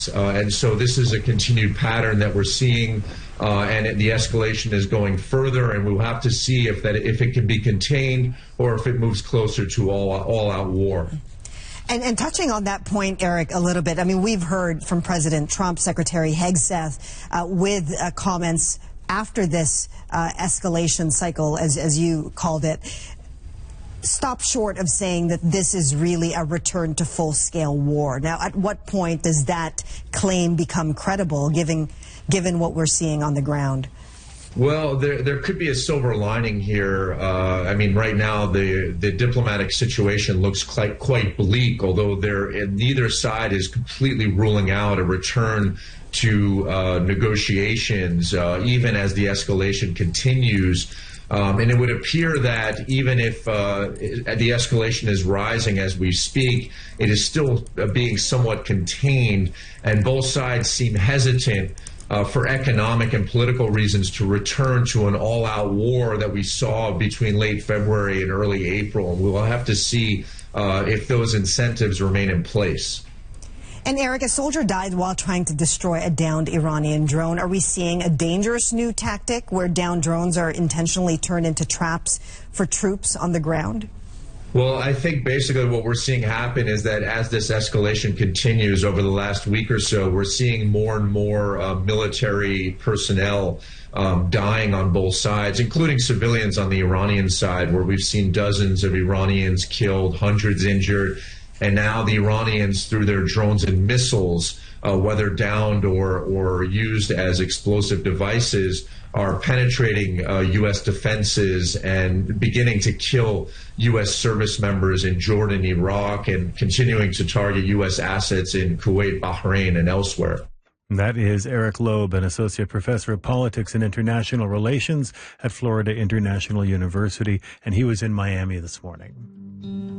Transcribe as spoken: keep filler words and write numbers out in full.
Uh, and so this is a continued pattern that we're seeing, uh, and the escalation is going further, and we'll have to see if that if it can be contained or if it moves closer to all all-out war. And, and touching on that point, Eric, a little bit, I mean, we've heard from President Trump, Secretary Hegseth, uh, with uh, comments after this uh, escalation cycle, as, as you called it, stop short of saying that this is really a return to full-scale war. Now, at what point does that claim become credible, given, given what we're seeing on the ground? Well, there there could be a silver lining here. Uh, I mean, right now the the diplomatic situation looks quite quite bleak. Although there neither side is completely ruling out a return to uh, negotiations, uh, even as the escalation continues. Um, and it would appear that even if uh, the escalation is rising as we speak, it is still uh, being somewhat contained, and both sides seem hesitant Uh, for economic and political reasons to return to an all-out war that we saw between late February and early April. And we will have to see uh, if those incentives remain in place. And Eric, a soldier died while trying to destroy a downed Iranian drone. Are we seeing a dangerous new tactic where downed drones are intentionally turned into traps for troops on the ground? Well, I think basically what we're seeing happen is that as this escalation continues over the last week or so, we're seeing more and more uh, military personnel um, dying on both sides, including civilians on the Iranian side, where we've seen dozens of Iranians killed, hundreds injured, and now the Iranians, through their drones and missiles, uh, whether downed or, or used as explosive devices, are penetrating uh, U S defenses and beginning to kill U S service members in Jordan, Iraq, and continuing to target U S assets in Kuwait, Bahrain, and elsewhere. That is Eric Loeb, an associate professor of politics and international relations at Florida International University, and he was in Miami this morning.